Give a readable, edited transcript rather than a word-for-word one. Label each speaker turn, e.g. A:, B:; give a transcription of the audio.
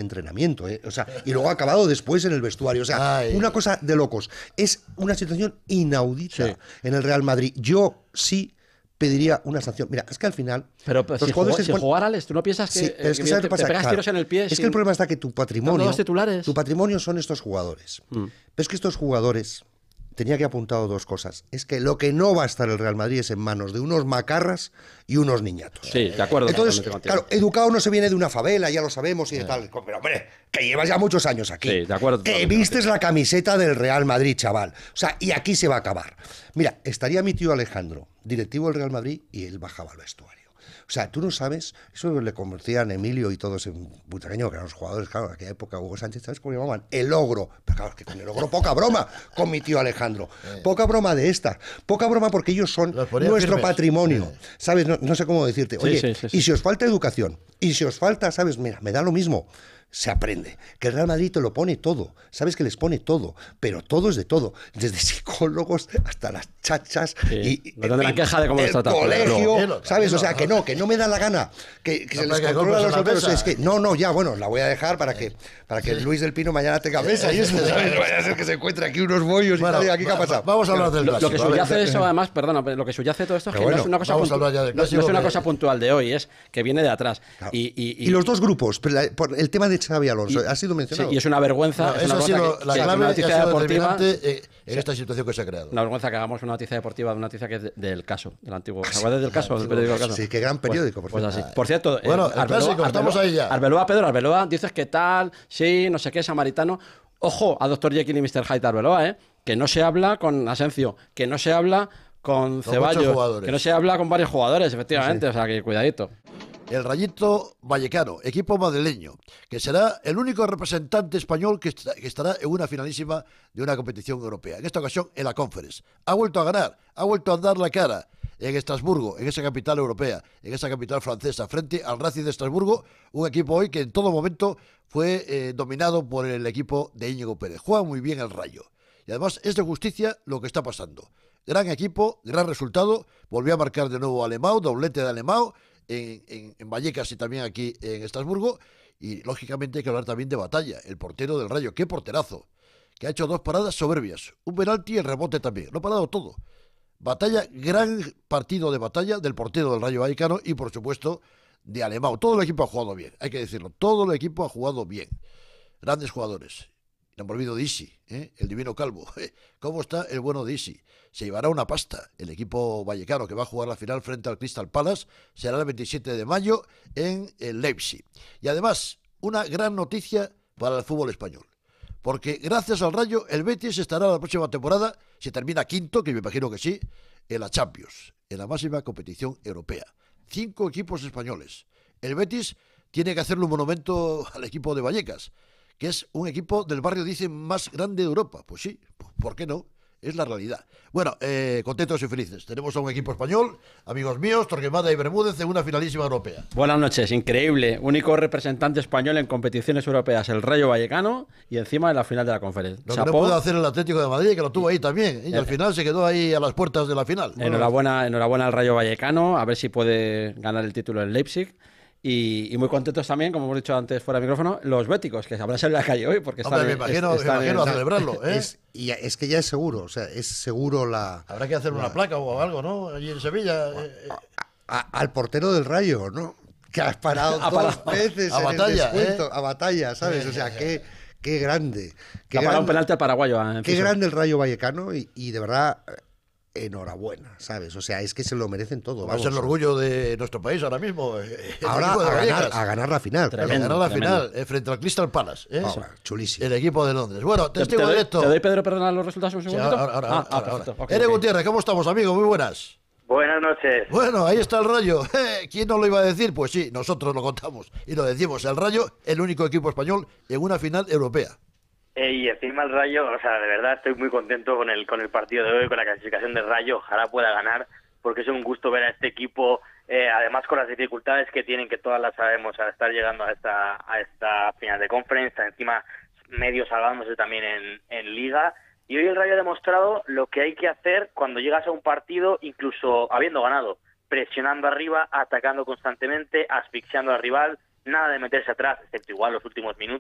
A: entrenamiento, ¿eh? O sea, y luego ha acabado después en el vestuario. O sea, una cosa de locos. Es una situación inaudita en el Real Madrid. Yo sí pediría una sanción. Mira, es que al final...
B: Pero si jugar, Alex, ¿tú no piensas que,
A: es que ¿sabes qué pasa?
B: te pegas tiros en el pie?
A: Es que el problema está que tu patrimonio son estos jugadores. Pero es que estos jugadores... Tenía que apuntar dos cosas. Es que lo que no va a estar el Real Madrid es en manos de unos macarras y unos niñatos.
B: Sí, de acuerdo.
A: Entonces, claro, educado no se viene de una favela, ya lo sabemos y de tal. Pero, hombre, que llevas ya muchos años aquí.
B: Sí, de acuerdo.
A: Que vistes la camiseta del Real Madrid, chaval. O sea, y aquí se va a acabar. Mira, estaría mi tío Alejandro, directivo del Real Madrid, y él bajaba al vestuario. O sea, tú no sabes, eso le conocían Emilio y todos en Butacaño, que eran los jugadores, claro, en aquella época, Hugo Sánchez, ¿sabes cómo llamaban? El ogro. Pero claro, que con el ogro poca broma con mi tío Alejandro. Poca broma de estas. Poca broma porque ellos son nuestro patrimonio. ¿Sabes? No sé cómo decirte. Oye, y si os falta educación, y si os falta, ¿sabes? Mira, me da lo mismo. Se aprende. Que el Real Madrid te lo pone todo. Sabes que les pone todo. Pero todo es de todo. Desde psicólogos hasta las chachas. Y
B: no tendrán queja de cómo
A: el colegio. ¿Sabes? O sea, que no me da la gana. Que se les controla los autores. Es que, ya, bueno, la voy a dejar para que Luis del Pino mañana tenga mesa. Y eso, ¿sabes? Vaya a ser que se encuentre aquí unos bollos y tal. ¿Y aquí qué ha pasado?
C: Vamos a hablar del clásico.
B: Lo que subyace eso, además, perdona, lo que subyace todo esto es que no es una cosa no es una cosa puntual de hoy, es que viene de atrás.
A: Y los dos grupos, por el tema de Xabi Alonso, ha sido mencionado.
B: Sí, y es una vergüenza.
C: Esa ha sido la clave,
B: noticia deportiva
C: en esta situación que se ha creado.
B: Una vergüenza que hagamos una noticia deportiva de una noticia que es del caso, del antiguo. ¿Se acuerdas del caso? Del periódico del caso.
A: Sí, qué gran periódico,
B: pues así. Por cierto,
C: bueno, el clásico, estamos ahí ya.
B: Arbeloa, dices que tal, sí, no sé qué, samaritano. Ojo a Dr. Jekyll y Mr. Hyde Arbeloa, que no se habla con Asencio, que no se habla con Ceballos, que no se habla con varios jugadores, efectivamente, o sea que cuidadito.
C: El Rayito Vallecano, equipo madrileño, que será el único representante español que estará en una finalísima de una competición europea. En esta ocasión, en la Conference. Ha vuelto a ganar, ha vuelto a dar la cara en Estrasburgo, en esa capital europea, en esa capital francesa, frente al Racing de Estrasburgo, un equipo hoy que en todo momento fue dominado por el equipo de Íñigo Pérez. Juega muy bien el Rayo. Y además es de justicia lo que está pasando. Gran equipo, gran resultado, volvió a marcar de nuevo Alemão, doblete de Alemão, en Vallecas y también aquí en Estrasburgo, y lógicamente hay que hablar también de Batalla, el portero del Rayo, qué porterazo, que ha hecho 2 paradas soberbias, un penalti y el rebote también, lo ha parado todo. Batalla, gran partido de Batalla del portero del Rayo Vallecano y por supuesto de Alemão. Todo el equipo ha jugado bien, hay que decirlo, todo el equipo ha jugado bien, grandes jugadores. No me olvido de Isi, el divino calvo. ¿Cómo está el bueno de Isi? Se llevará una pasta. El equipo vallecano que va a jugar la final frente al Crystal Palace será el 27 de mayo en el Leipzig. Y además, una gran noticia para el fútbol español. Porque gracias al Rayo, el Betis estará la próxima temporada, si termina quinto, que me imagino que sí, en la Champions, en la máxima competición europea. 5 equipos españoles. El Betis tiene que hacerle un monumento al equipo de Vallecas, que es un equipo del barrio, dicen, más grande de Europa. Pues sí, ¿por qué no? Es la realidad. Bueno, contentos y felices. Tenemos a un equipo español, amigos míos, Torquemada y Bermúdez, en una finalísima europea.
B: Buenas noches, increíble. Único representante español en competiciones europeas, el Rayo Vallecano, y encima en la final de la Conferencia.
C: Lo que no puede hacer el Atlético de Madrid, que lo tuvo ahí también, y al final se quedó ahí a las puertas de la final.
B: Enhorabuena al Rayo Vallecano, a ver si puede ganar el título en Leipzig. Y muy contentos también, como hemos dicho antes fuera de micrófono, los béticos, que habrán salido a la calle hoy porque están...
C: me imagino a celebrarlo, ¿eh?
A: Es que ya es seguro, o sea, es seguro la...
C: Habrá que hacer una placa o algo, ¿no? Allí en Sevilla.
A: Al portero del Rayo, ¿no? Que has parado 2 veces
C: a Batalla,
A: a Batalla, ¿sabes? O sea, qué grande.
B: Ha parado un penalti al paraguayo.
A: Qué grande el Rayo Vallecano y de verdad... Enhorabuena, ¿sabes? O sea, es que se lo merecen todo.
C: Va a ser el orgullo de nuestro país ahora mismo.
A: Ahora a ganar la final.
C: Tremendo, a ganar la final frente al Crystal Palace.
A: Chulísimo.
C: El equipo de Londres. Bueno, testigo directo.
B: ¿Te doy, Pedro, perdona los resultados un segundito?
C: Ahora. Perfecto. Okay. Gutiérrez, ¿cómo estamos, amigo? Muy buenas.
D: Buenas noches.
C: Bueno, ahí está el Rayo. ¿Quién nos lo iba a decir? Pues sí, nosotros lo contamos y lo decimos. El Rayo, el único equipo español en una final europea.
D: Y encima el Rayo, o sea, de verdad estoy muy contento con el partido de hoy, con la clasificación del Rayo. Ojalá pueda ganar, porque es un gusto ver a este equipo, además con las dificultades que tienen, que todas las sabemos, al estar llegando a esta final de Conference, encima medio salvándose también en Liga. Y hoy el Rayo ha demostrado lo que hay que hacer cuando llegas a un partido, incluso habiendo ganado, presionando arriba, atacando constantemente, asfixiando al rival. Nada de meterse atrás, excepto igual los últimos